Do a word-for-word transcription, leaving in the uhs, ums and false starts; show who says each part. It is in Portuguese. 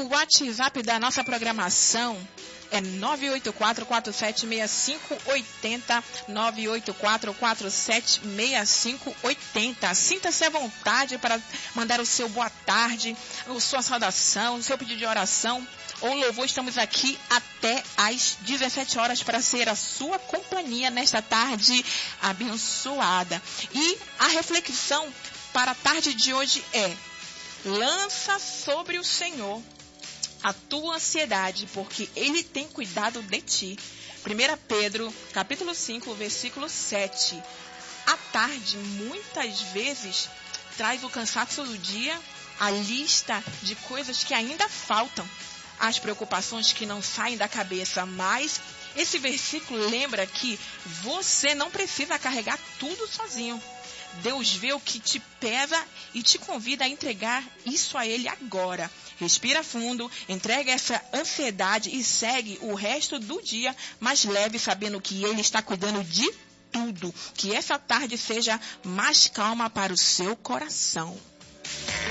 Speaker 1: o WhatsApp da nossa programação é nove oito quatro, quatro sete seis cinco oito zero, nove oito quatro, quatro sete seis cinco oito zero. Sinta-se à vontade para mandar o seu boa tarde, a sua saudação, o seu pedido de oração ou louvor. Estamos aqui até às dezessete horas para ser a sua companhia nesta tarde abençoada. E a reflexão para a tarde de hoje é: lança sobre o Senhor a tua ansiedade, porque Ele tem cuidado de ti. primeira Pedro, capítulo cinco, versículo sete. A tarde, muitas vezes, traz o cansaço do dia, a lista de coisas que ainda faltam, as preocupações que não saem da cabeça, mas esse versículo lembra que você não precisa carregar tudo sozinho. Deus vê o que te pesa e te convida a entregar isso a Ele agora. Respira fundo, entrega essa ansiedade e segue o resto do dia mais leve, sabendo que Ele está cuidando de tudo. Que essa tarde seja mais calma para o seu coração.